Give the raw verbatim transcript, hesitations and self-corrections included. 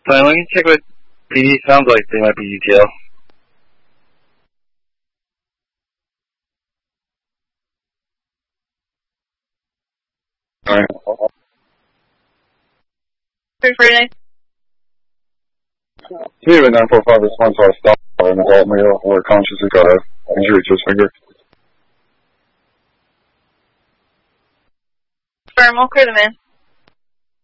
Fine, let me check what P D sounds like. They might be U T L. Alright. three forty-nine. Two nine four five response to our stop. An adult male who consciously got an injury to his finger. Firm, we'll clear the man.